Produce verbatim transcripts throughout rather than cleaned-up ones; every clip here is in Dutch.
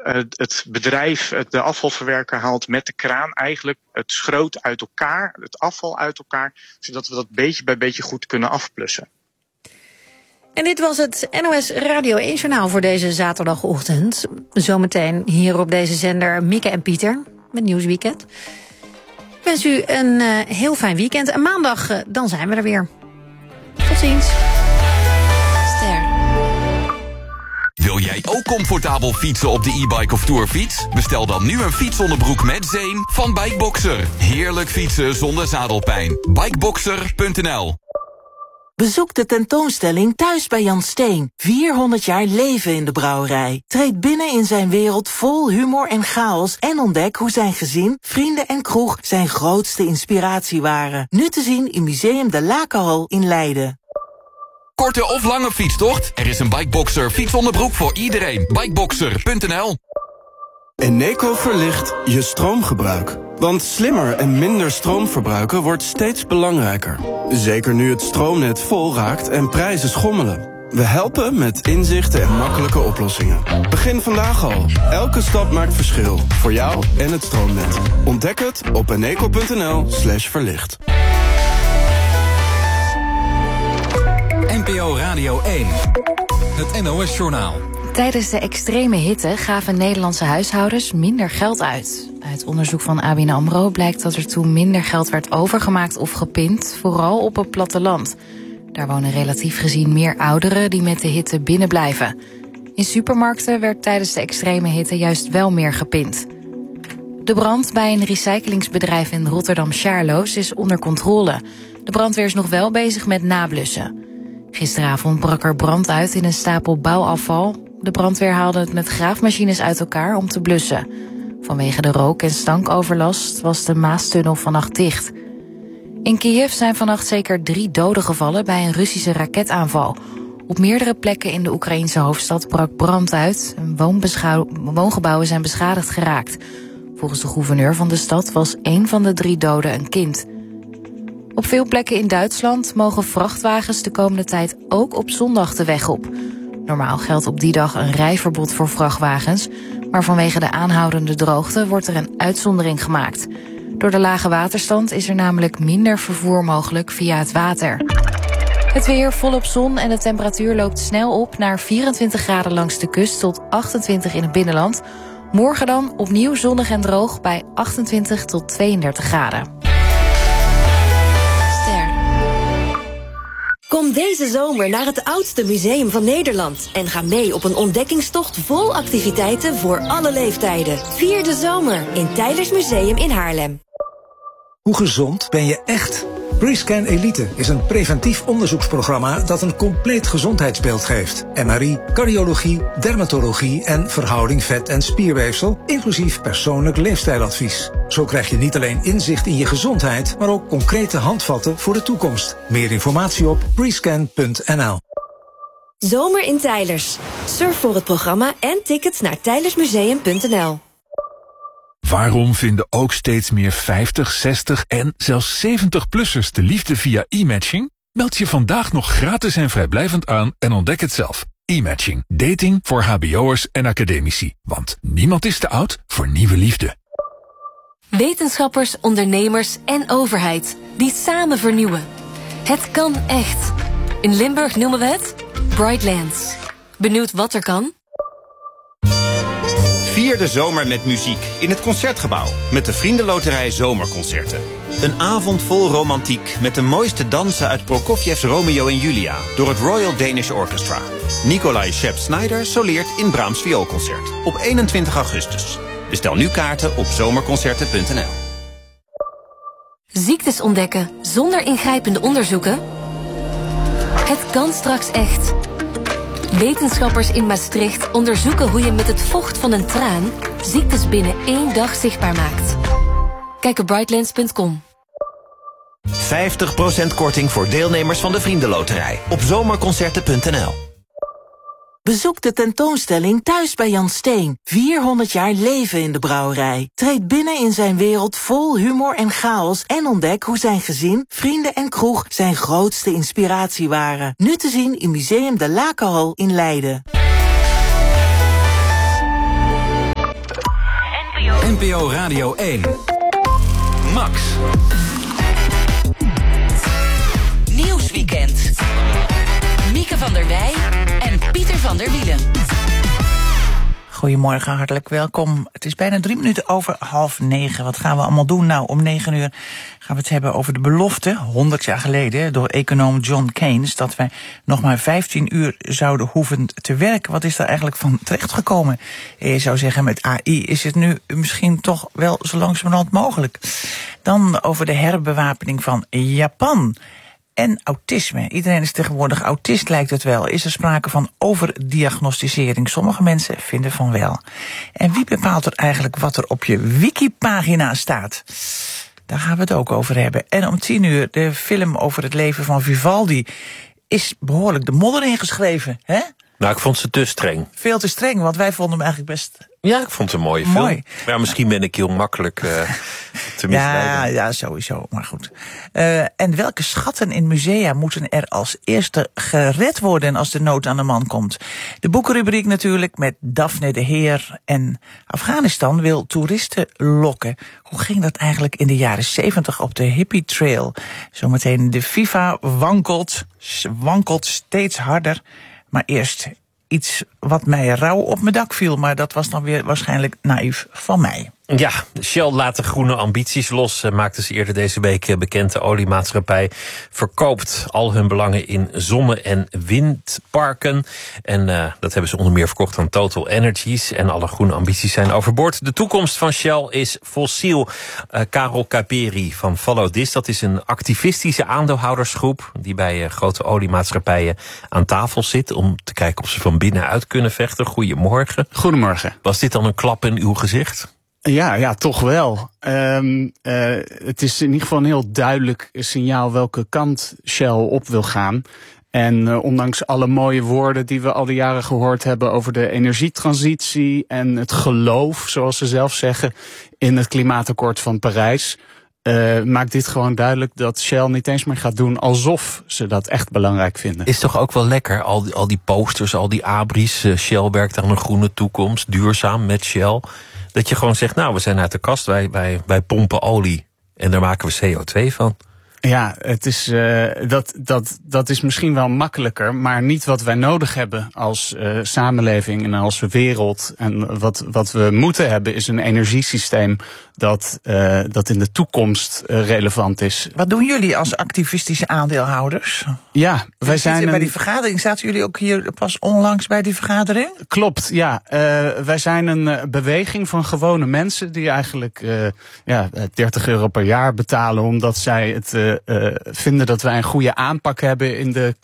uh, het bedrijf, de afvalverwerker, haalt met de kraan eigenlijk het schroot uit elkaar, het afval uit elkaar, zodat we dat beetje bij beetje goed kunnen afplussen. En dit was het N O S Radio één Journaal voor deze zaterdagochtend. Zometeen hier op deze zender Mieke en Pieter met Nieuwsweekend. Ik wens u een uh, heel fijn weekend. En maandag, uh, dan zijn we er weer. Tot ziens. Ster. Wil jij ook comfortabel fietsen op de e-bike of tourfiets? Bestel dan nu een fietsonderbroek met zeem van Bikeboxer. Heerlijk fietsen zonder zadelpijn. Bikeboxer punt n l. Bezoek de tentoonstelling Thuis bij Jan Steen. vierhonderd jaar leven in de brouwerij. Treed binnen in zijn wereld vol humor en chaos en ontdek hoe zijn gezin, vrienden en kroeg zijn grootste inspiratie waren. Nu te zien in Museum de Lakenhal in Leiden. Korte of lange fietstocht? Er is een Bikeboxer fietsonderbroek voor iedereen. Bikeboxer punt n l. Eneco verlicht je stroomgebruik. Want slimmer en minder stroom verbruiken wordt steeds belangrijker. Zeker nu het stroomnet vol raakt en prijzen schommelen. We helpen met inzichten en makkelijke oplossingen. Begin vandaag al. Elke stap maakt verschil. Voor jou en het stroomnet. Ontdek het op eneco punt n l slash verlicht. N P O Radio één. Het N O S-journaal. Tijdens de extreme hitte gaven Nederlandse huishoudens minder geld uit. Uit onderzoek van A B N AMRO blijkt dat er toen minder geld werd overgemaakt of gepind, vooral op het platteland. Daar wonen relatief gezien meer ouderen die met de hitte binnenblijven. In supermarkten werd tijdens de extreme hitte juist wel meer gepind. De brand bij een recyclingsbedrijf in Rotterdam-Charloes is onder controle. De brandweer is nog wel bezig met nablussen. Gisteravond brak er brand uit in een stapel bouwafval. De brandweer haalde het met graafmachines uit elkaar om te blussen. Vanwege de rook- en stankoverlast was de Maastunnel vannacht dicht. In Kiev zijn vannacht zeker drie doden gevallen bij een Russische raketaanval. Op meerdere plekken in de Oekraïense hoofdstad brak brand uit. Woongebouwen zijn beschadigd geraakt. Volgens de gouverneur van de stad was één van de drie doden een kind. Op veel plekken in Duitsland mogen vrachtwagens de komende tijd ook op zondag de weg op. Normaal geldt op die dag een rijverbod voor vrachtwagens, maar vanwege de aanhoudende droogte wordt er een uitzondering gemaakt. Door de lage waterstand is er namelijk minder vervoer mogelijk via het water. Het weer volop zon en de temperatuur loopt snel op naar vierentwintig graden langs de kust tot achtentwintig in het binnenland. Morgen dan opnieuw zonnig en droog bij achtentwintig tot tweeëndertig graden. Kom deze zomer naar het oudste museum van Nederland en ga mee op een ontdekkingstocht vol activiteiten voor alle leeftijden. Vier de zomer in Teylers Museum in Haarlem. Hoe gezond ben je echt? Prescan Elite is een preventief onderzoeksprogramma dat een compleet gezondheidsbeeld geeft. M R I, cardiologie, dermatologie en verhouding vet- en spierweefsel, inclusief persoonlijk leefstijladvies. Zo krijg je niet alleen inzicht in je gezondheid, maar ook concrete handvatten voor de toekomst. Meer informatie op prescan punt n l. Zomer in Teylers. Surf voor het programma en tickets naar teylersmuseum punt n l. Waarom vinden ook steeds meer vijftig, zestig en zelfs zeventig-plussers de liefde via e-matching? Meld je vandaag nog gratis en vrijblijvend aan en ontdek het zelf. E-matching. Dating voor hbo'ers en academici. Want niemand is te oud voor nieuwe liefde. Wetenschappers, ondernemers en overheid die samen vernieuwen. Het kan echt. In Limburg noemen we het Brightlands. Benieuwd wat er kan? Vier de zomer met muziek in het Concertgebouw met de Vriendenloterij Zomerconcerten. Een avond vol romantiek met de mooiste dansen uit Prokofjevs Romeo en Julia door het Royal Danish Orchestra. Nikolai Shep-Snyder soleert in Brahms Vioolconcert op eenentwintig augustus. Bestel nu kaarten op zomerconcerten punt n l. Ziektes ontdekken zonder ingrijpende onderzoeken? Het kan straks echt. Wetenschappers in Maastricht onderzoeken hoe je met het vocht van een traan ziektes binnen één dag zichtbaar maakt. Kijk op brightlands punt com. vijftig procent korting voor deelnemers van de Vriendenloterij op zomerconcerten punt n l. Bezoek de tentoonstelling Thuis bij Jan Steen. vierhonderd jaar leven in de brouwerij. Treed binnen in zijn wereld vol humor en chaos en ontdek hoe zijn gezin, vrienden en kroeg zijn grootste inspiratie waren. Nu te zien in Museum de Lakenhal in Leiden. N P O Radio één. Max. Nieuwsweekend. Mieke van der Wij en Pieter van der Wielen. Goedemorgen, hartelijk welkom. Het is bijna drie minuten over half negen. Wat gaan we allemaal doen? Nou, om negen uur gaan we het hebben over de belofte, honderd jaar geleden, door econoom John Keynes, dat wij nog maar vijftien uur zouden hoeven te werken. Wat is daar eigenlijk van terechtgekomen? Je zou zeggen, met A I is het nu misschien toch wel zo langzamerhand mogelijk. Dan over de herbewapening van Japan. En autisme. Iedereen is tegenwoordig autist, lijkt het wel. Is er sprake van overdiagnosticering? Sommige mensen vinden van wel. En wie bepaalt er eigenlijk wat er op je wikipagina staat? Daar gaan we het ook over hebben. En om tien uur de film over het leven van Vivaldi. Is behoorlijk de modder ingeschreven, hè? Nou, ik vond ze te streng. Veel te streng, want wij vonden hem eigenlijk best... Ja, ik vond het een mooie film. Mooi. Ja, misschien ben ik heel makkelijk uh, te misleiden. Ja, ja, sowieso, maar goed. Uh, en welke schatten in musea moeten er als eerste gered worden als de nood aan de man komt? De boekenrubriek natuurlijk met Daphne de Heer. En Afghanistan wil toeristen lokken. Hoe ging dat eigenlijk in de jaren zeventig op de Hippie Trail? Zometeen de FIFA wankelt, wankelt steeds harder. Maar eerst iets wat mij rauw op mijn dak viel, maar dat was dan weer waarschijnlijk naïef van mij. Ja, Shell laat de groene ambities los, maakte ze eerder deze week bekend. De oliemaatschappij verkoopt al hun belangen in zonne- en windparken. En uh, dat hebben ze onder meer verkocht aan Total Energies. En alle groene ambities zijn overboord. De toekomst van Shell is fossiel. Uh, Karel Caperi van Follow This, dat is een activistische aandeelhoudersgroep die bij uh, grote oliemaatschappijen aan tafel zit om te kijken of ze van binnenuit kunnen vechten. Goedemorgen. Goedemorgen. Was dit dan een klap in uw gezicht? Ja, ja, toch wel. Um, uh, het is in ieder geval een heel duidelijk signaal welke kant Shell op wil gaan. En uh, ondanks alle mooie woorden die we al die jaren gehoord hebben over de energietransitie en het geloof, zoals ze zelf zeggen, in het klimaatakkoord van Parijs, Uh, maakt dit gewoon duidelijk dat Shell niet eens meer gaat doen alsof ze dat echt belangrijk vinden. Is toch ook wel lekker, al die, al die posters, al die abris, uh, Shell werkt aan een groene toekomst, duurzaam met Shell. Dat je gewoon zegt, nou, we zijn uit de kast, wij, wij, wij pompen olie en daar maken we C O twee van. Ja, het is, uh, dat, dat, dat is misschien wel makkelijker, maar niet wat wij nodig hebben als uh, samenleving en als wereld. En wat, wat we moeten hebben is een energiesysteem dat, uh, dat in de toekomst uh, relevant is. Wat doen jullie als activistische aandeelhouders? Ja, wij zijn bij een... die vergadering. Zaten jullie ook hier pas onlangs bij die vergadering? Klopt, ja. Uh, wij zijn een uh, beweging van gewone mensen die eigenlijk uh, ja, dertig euro per jaar betalen omdat zij het uh, uh, vinden dat wij een goede aanpak hebben in de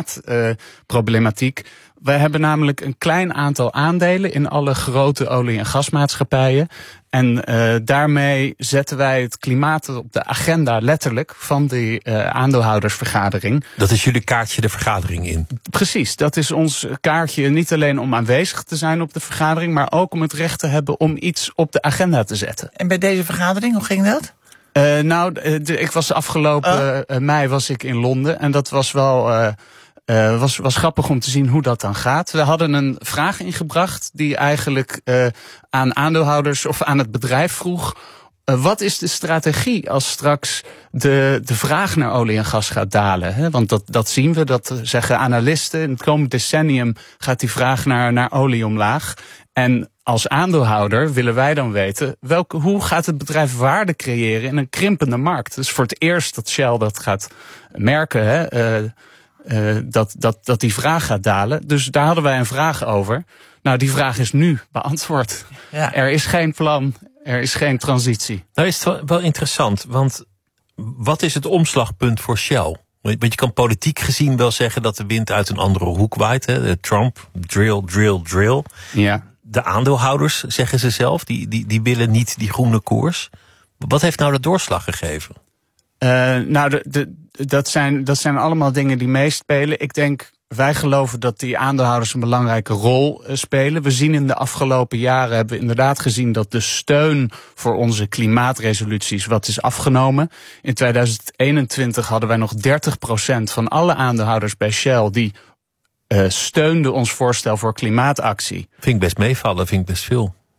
klimaatproblematiek. Uh, wij hebben namelijk een klein aantal aandelen in alle grote olie- en gasmaatschappijen. En uh, daarmee zetten wij het klimaat op de agenda letterlijk van die uh, aandeelhoudersvergadering. Dat is jullie kaartje de vergadering in? Precies, dat is ons kaartje niet alleen om aanwezig te zijn op de vergadering, maar ook om het recht te hebben om iets op de agenda te zetten. En bij deze vergadering, hoe ging dat? Uh, nou, de, ik was afgelopen uh, mei was ik in Londen en dat was wel... Uh, Uh, was, was grappig om te zien hoe dat dan gaat. We hadden een vraag ingebracht die eigenlijk uh, aan aandeelhouders of aan het bedrijf vroeg. Uh, wat is de strategie als straks de, de vraag naar olie en gas gaat dalen? Hè? Want dat, dat zien we, dat zeggen analisten. In het komende decennium gaat die vraag naar, naar olie omlaag. En als aandeelhouder willen wij dan weten, welke, hoe gaat het bedrijf waarde creëren in een krimpende markt? Dus voor het eerst dat Shell dat gaat merken, hè, uh, Uh, dat, dat, dat die vraag gaat dalen. Dus daar hadden wij een vraag over. Nou, die vraag is nu beantwoord. Ja. Er is geen plan, er is geen transitie. Nou is het wel, wel interessant, want wat is het omslagpunt voor Shell? Want je kan politiek gezien wel zeggen dat de wind uit een andere hoek waait. Hè? Trump, drill, drill, drill. Ja. De aandeelhouders, zeggen ze zelf, die, die, die willen niet die groene koers. Wat heeft nou de doorslag gegeven? Uh, nou, de, de, dat, zijn, dat zijn allemaal dingen die meespelen. Ik denk, wij geloven dat die aandeelhouders een belangrijke rol uh, spelen. We zien in de afgelopen jaren, hebben we inderdaad gezien dat de steun voor onze klimaatresoluties wat is afgenomen. In tweeduizend eenentwintig hadden wij nog dertig procent van alle aandeelhouders bij Shell die uh, steunden ons voorstel voor klimaatactie. Vind ik best meevallen, vind ik best veel.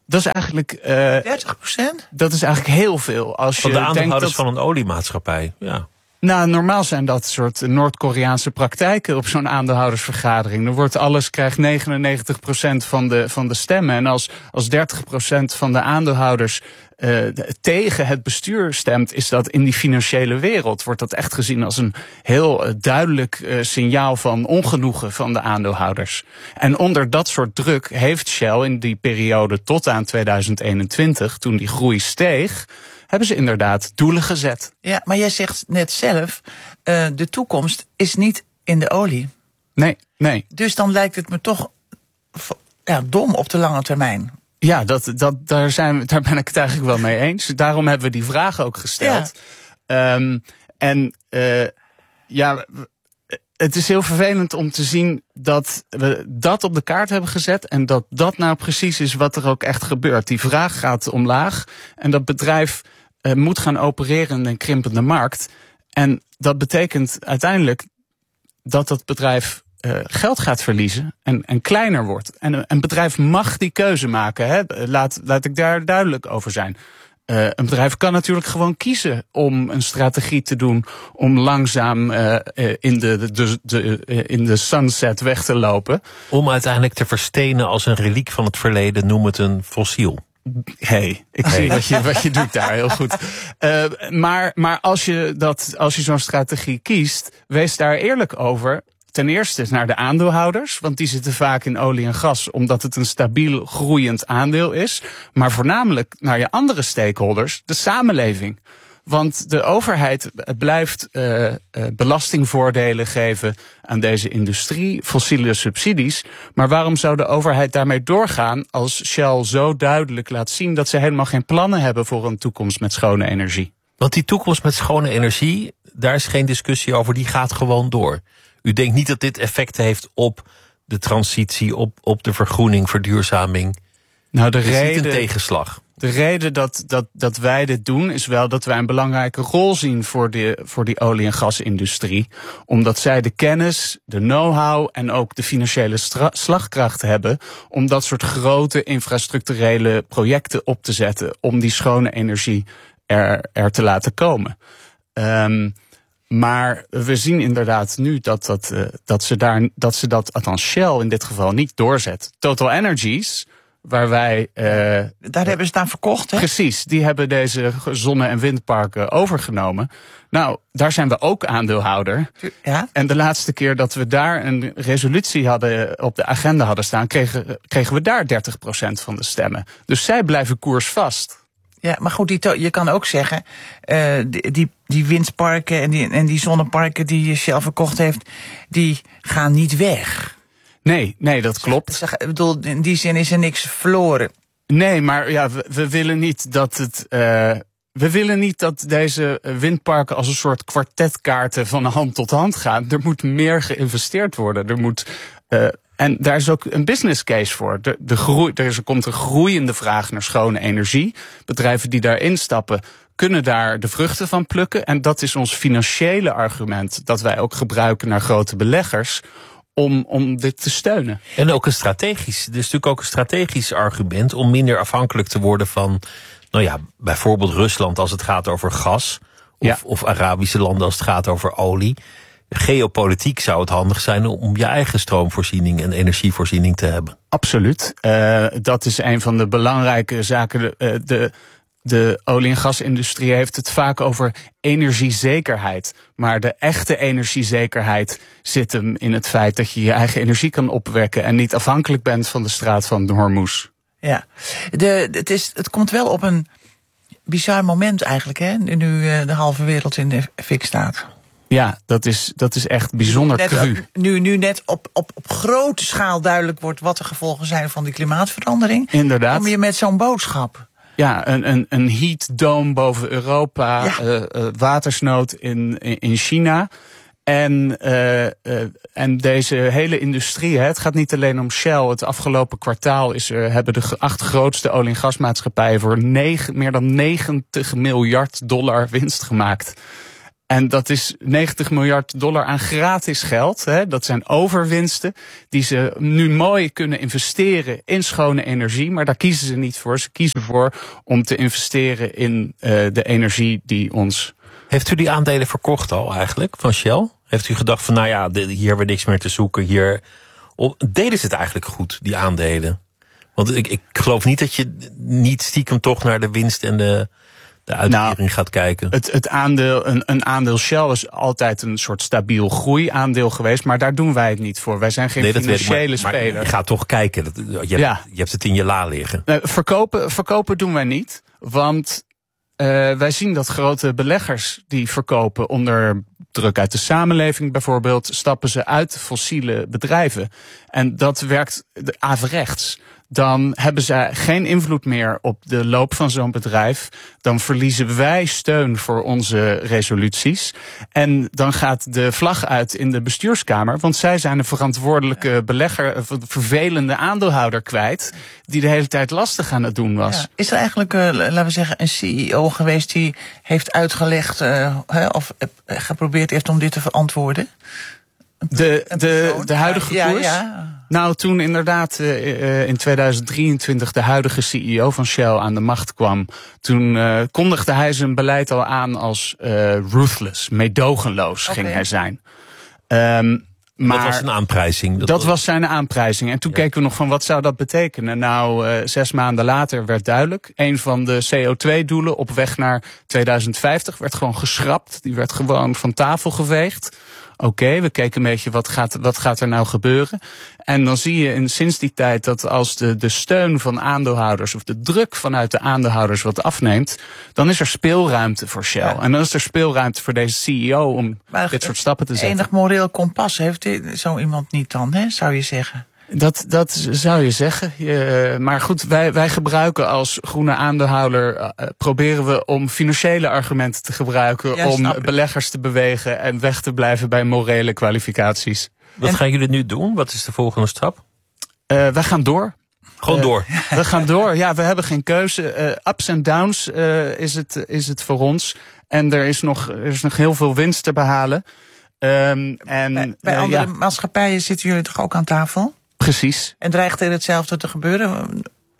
Dat is eigenlijk... Uh, dertig procent? Dat is eigenlijk heel veel. Als van je de aandeelhouders denkt dat, van een oliemaatschappij, ja. Nou, normaal zijn dat soort Noord-Koreaanse praktijken op zo'n aandeelhoudersvergadering. Er wordt alles, krijgt negenennegentig procent van de, van de stemmen. En als, als dertig procent van de aandeelhouders uh, tegen het bestuur stemt, is dat in die financiële wereld, wordt dat echt gezien als een heel uh, duidelijk uh, signaal van ongenoegen van de aandeelhouders. En onder dat soort druk heeft Shell in die periode tot aan tweeduizend eenentwintig, toen die groei steeg, hebben ze inderdaad doelen gezet. Ja, maar jij zegt net zelf, uh, de toekomst is niet in de olie. Nee, nee. Dus dan lijkt het me toch ja, dom op de lange termijn. Ja, dat, dat, daar, zijn we, daar ben ik het eigenlijk wel mee eens. Daarom hebben we die vragen ook gesteld. Ja. Um, en uh, ja, het is heel vervelend om te zien dat we dat op de kaart hebben gezet en dat dat nou precies is wat er ook echt gebeurt. Die vraag gaat omlaag en dat bedrijf uh, moet gaan opereren in een krimpende markt. En dat betekent uiteindelijk dat dat bedrijf uh, geld gaat verliezen en, en kleiner wordt. En een bedrijf mag die keuze maken. Hè? Laat, laat ik daar duidelijk over zijn. Uh, een bedrijf kan natuurlijk gewoon kiezen om een strategie te doen om langzaam uh, in, de, de, de, uh, in de sunset weg te lopen. Om uiteindelijk te verstenen als een reliek van het verleden, noem het een fossiel. Hey, ik hey. zie wat je, wat je doet daar, heel goed. Uh, maar, maar als je, dat, als je zo'n strategie kiest, wees daar eerlijk over. Ten eerste naar de aandeelhouders, want die zitten vaak in olie en gas, omdat het een stabiel groeiend aandeel is. Maar voornamelijk naar je andere stakeholders, de samenleving. Want de overheid blijft uh, uh, belastingvoordelen geven aan deze industrie, fossiele subsidies. Maar waarom zou de overheid daarmee doorgaan als Shell zo duidelijk laat zien dat ze helemaal geen plannen hebben voor een toekomst met schone energie? Want die toekomst met schone energie, daar is geen discussie over, die gaat gewoon door. U denkt niet dat dit effect heeft op de transitie, op, op de vergroening, verduurzaming? Nou, de het is reden, niet een tegenslag. De reden dat, dat, dat wij dit doen is wel dat wij een belangrijke rol zien voor, de, voor die olie- en gasindustrie. Omdat zij de kennis, de know-how en ook de financiële stra- slagkracht hebben om dat soort grote infrastructurele projecten op te zetten om die schone energie er, er te laten komen. Um, Maar we zien inderdaad nu dat, dat, uh, dat, ze daar, dat ze dat, althans Shell in dit geval, niet doorzet. Total Energies, waar wij... Uh, daar hebben ze het aan verkocht, hè? Precies, die hebben deze zonne- en windparken overgenomen. Nou, daar zijn we ook aandeelhouder. Ja? En de laatste keer dat we daar een resolutie hadden op de agenda hadden staan, kregen, kregen we daar dertig procent van de stemmen. Dus zij blijven koersvast. Ja, maar goed, die to- je kan ook zeggen, uh, die, die, die windparken en die, en die zonneparken die Shell verkocht heeft, die gaan niet weg. Nee, nee, dat klopt. Zeg, ik bedoel, in die zin is er niks verloren. Nee, maar ja, we, we willen niet dat het... Uh, we willen niet dat deze windparken als een soort kwartetkaarten van hand tot hand gaan. Er moet meer geïnvesteerd worden. Er moet... Uh, En daar is ook een business case voor. De, de groei, er is, er komt een groeiende vraag naar schone energie. Bedrijven die daarin stappen kunnen daar de vruchten van plukken. En dat is ons financiële argument dat wij ook gebruiken naar grote beleggers om, om dit te steunen. En ook een strategisch, er is natuurlijk ook een strategisch argument om minder afhankelijk te worden van, nou ja, bijvoorbeeld Rusland als het gaat over gas. Of, ja. of Arabische landen als het gaat over olie. Geopolitiek zou het handig zijn om je eigen stroomvoorziening en energievoorziening te hebben. Absoluut. Uh, dat is een van de belangrijke zaken. De, uh, de, de olie- en gasindustrie heeft het vaak over energiezekerheid. Maar de echte energiezekerheid zit hem in het feit dat je je eigen energie kan opwekken en niet afhankelijk bent van de straat van de Hormuz. Ja, de, het, is, het komt wel op een bizar moment eigenlijk, hè? Nu uh, de halve wereld in de fik staat. Ja, dat is, dat is echt bijzonder net, cru. Nu, nu net op, op, op grote schaal duidelijk wordt wat de gevolgen zijn van die klimaatverandering. Inderdaad. Kom je met zo'n boodschap. Ja, een, een, een heat dome boven Europa, ja. uh, uh, watersnood in, in China. En, uh, uh, en deze hele industrie, hè, het gaat niet alleen om Shell. Het afgelopen kwartaal is er, hebben de acht grootste olie- en gasmaatschappijen voor negen, meer dan negentig miljard dollar winst gemaakt. En dat is negentig miljard dollar aan gratis geld. Hè. Dat zijn overwinsten die ze nu mooi kunnen investeren in schone energie. Maar daar kiezen ze niet voor. Ze kiezen ervoor om te investeren in uh, de energie die ons... Heeft u die aandelen verkocht al eigenlijk van Shell? Heeft u gedacht van nou ja, hier hebben we niks meer te zoeken. Hier deden ze het eigenlijk goed, die aandelen? Want ik, ik geloof niet dat je niet stiekem toch naar de winst en de... de uitkering nou, gaat kijken. Het, het aandeel, een, een aandeel Shell is altijd een soort stabiel groeiaandeel geweest, maar daar doen wij het niet voor. Wij zijn geen nee, financiële ik, maar, speler. Maar je gaat toch kijken. Je hebt, ja. je hebt het in je la liggen. Uh, verkopen, verkopen doen wij niet, want uh, wij zien dat grote beleggers die verkopen onder druk uit de samenleving bijvoorbeeld, stappen ze uit fossiele bedrijven. En dat werkt averechts. Dan hebben zij geen invloed meer op de loop van zo'n bedrijf. Dan verliezen wij steun voor onze resoluties. En dan gaat de vlag uit in de bestuurskamer. Want zij zijn de verantwoordelijke belegger, vervelende aandeelhouder kwijt, die de hele tijd lastig aan het doen was. Ja. Is er eigenlijk, uh, laten we zeggen, een C E O geweest die heeft uitgelegd uh, of uh, geprobeerd heeft om dit te verantwoorden? De, de, de huidige ja, koers? Ja. Nou, toen inderdaad uh, in tweeduizend drieëntwintig de huidige C E O van Shell aan de macht kwam, toen uh, kondigde hij zijn beleid al aan als uh, ruthless, meedogenloos okay. ging hij zijn. Um, maar dat was een aanprijzing. Dat, dat was zijn aanprijzing. En toen ja. keken we nog van wat zou dat betekenen? Nou, uh, zes maanden later werd duidelijk. Een van de C O twee doelen op weg naar tweeduizend vijftig werd gewoon geschrapt. Die werd gewoon van tafel geveegd. Oké, okay, we keken een beetje wat gaat, wat gaat er nou gebeuren. En dan zie je in, sinds die tijd dat als de, de steun van aandeelhouders of de druk vanuit de aandeelhouders wat afneemt, dan is er speelruimte voor Shell. Ja. En dan is er speelruimte voor deze C E O om maar dit soort stappen te zetten. Enig moreel kompas heeft zo iemand niet dan, hè, zou je zeggen? Dat, dat zou je zeggen. Uh, maar goed, wij, wij gebruiken als groene aandeelhouder, uh, proberen we om financiële argumenten te gebruiken, ja, om beleggers te bewegen en weg te blijven bij morele kwalificaties. Wat en, gaan jullie nu doen? Wat is de volgende stap? Uh, wij gaan door. Gewoon door? Uh, we gaan door. Ja, we hebben geen keuze. Uh, ups en downs uh, is, het, is het voor ons. En er is nog, er is nog heel veel winst te behalen. Um, en, bij bij uh, andere ja. maatschappijen zitten jullie toch ook aan tafel? Precies. En dreigt er hetzelfde te gebeuren?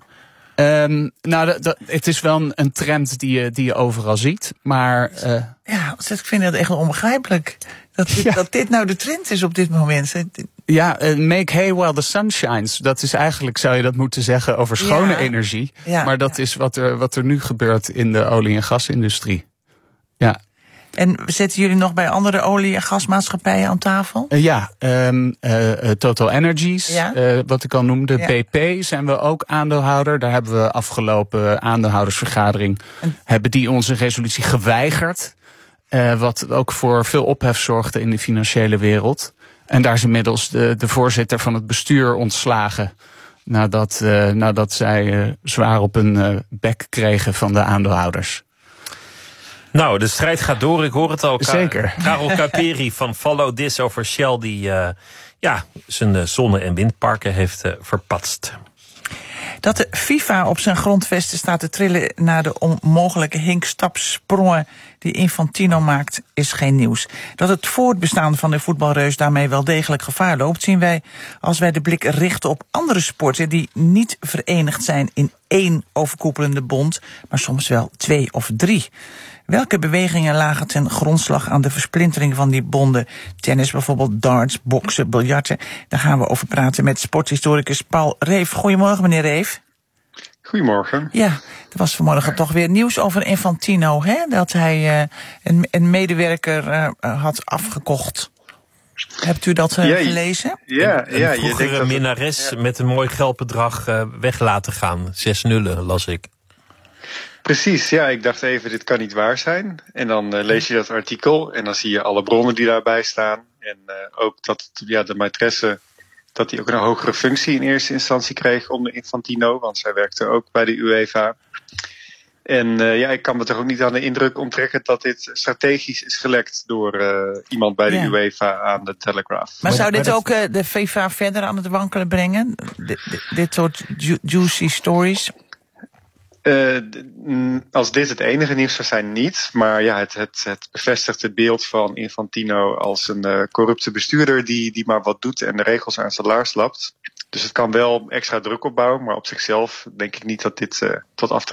Um, nou, dat, dat, het is wel een, een trend die je, die je overal ziet, maar... Uh, ja, ik vind het echt onbegrijpelijk dat dit, ja. dat dit nou de trend is op dit moment. Ja, uh, make hay while the sun shines. Dat is eigenlijk, zou je dat moeten zeggen, over schone ja. energie. Ja, maar dat ja. is wat er, wat er nu gebeurt in de olie- en gasindustrie. Ja. En zitten jullie nog bij andere olie- en gasmaatschappijen aan tafel? Uh, ja, um, uh, Total Energies, ja? uh, wat ik al noemde. Ja. B P zijn we ook aandeelhouder. Daar hebben we afgelopen aandeelhoudersvergadering, en... hebben die onze resolutie geweigerd. Uh, wat ook voor veel ophef zorgde in de financiële wereld. En daar is inmiddels de, de voorzitter van het bestuur ontslagen. Nadat, uh, nadat zij uh, zwaar op hun uh, bek kregen van de aandeelhouders. Nou, de strijd gaat door, ik hoor het al. Zeker. Karel Caperi van Follow This over Shell, die uh, ja, zijn uh, zonne- en windparken heeft uh, verpatst. Dat de FIFA op zijn grondvesten staat te trillen na de onmogelijke hinkstapsprongen die Infantino maakt, is geen nieuws. Dat het voortbestaan van de voetbalreus daarmee wel degelijk gevaar loopt, zien wij als wij de blik richten op andere sporten die niet verenigd zijn in één overkoepelende bond, maar soms wel twee of drie. Welke bewegingen lagen ten grondslag aan de versplintering van die bonden? Tennis bijvoorbeeld, darts, boksen, biljarten. Daar gaan we over praten met sporthistoricus Paul Reef. Goedemorgen, meneer Reef. Goedemorgen. Ja, er was vanmorgen toch weer nieuws over Infantino, hè? Dat hij uh, een, een medewerker uh, had afgekocht. Hebt u dat uh, ja, gelezen? Ja, een, ja. Een vroegere je denkt minnares ja. met een mooi geldbedrag uh, weg laten gaan. Zes nullen, las ik. Precies, ja, ik dacht even, dit kan niet waar zijn. En dan uh, lees je dat artikel en dan zie je alle bronnen die daarbij staan. En uh, ook dat ja, de maîtresse, dat die ook een hogere functie in eerste instantie kreeg onder Infantino, want zij werkte ook bij de UEFA. En uh, ja, ik kan me toch ook niet aan de indruk onttrekken dat dit strategisch is gelekt door uh, iemand bij de ja. UEFA aan de Telegraph. Maar zou dit ook uh, de FIFA verder aan het wankelen brengen? D- d- dit soort ju- juicy stories? Uh, als dit het enige nieuws zou zijn, niet. Maar ja, het, het, het bevestigt het beeld van Infantino als een uh, corrupte bestuurder die, die maar wat doet en de regels aan zijn laars lapt. Dus het kan wel extra druk opbouwen, maar op zichzelf denk ik niet dat dit uh, tot aftreden